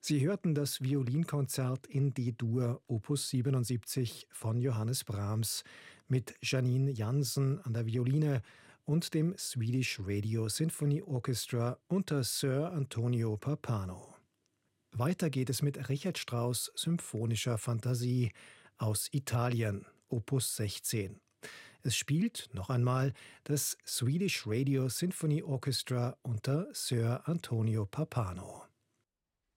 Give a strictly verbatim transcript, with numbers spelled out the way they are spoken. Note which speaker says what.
Speaker 1: Sie hörten das Violinkonzert in D-Dur Opus siebenundsiebzig von Johannes Brahms mit Janine Jansen an der Violine und dem Swedish Radio Symphony Orchestra unter Sir Antonio Pappano. Weiter geht es mit Richard Strauss' Symphonischer Fantasie aus Italien, Opus sechzehn. Es spielt noch einmal das Swedish Radio Symphony Orchestra unter Sir Antonio Pappano.